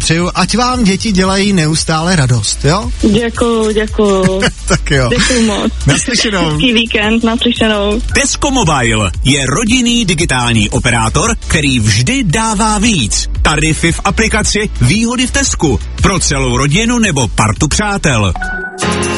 přeju, ať vám děti dělají neustále radost, jo? Děkuju. Tak jo. Děkuju moc. Naslyšenou. Hezký víkend, naslyšenou. Tesco Mobile je rodinný digitální operátor, který vždy dává víc. Tarify v aplikaci, výhody v Tescu. Pro celou rodinu nebo partu přátel.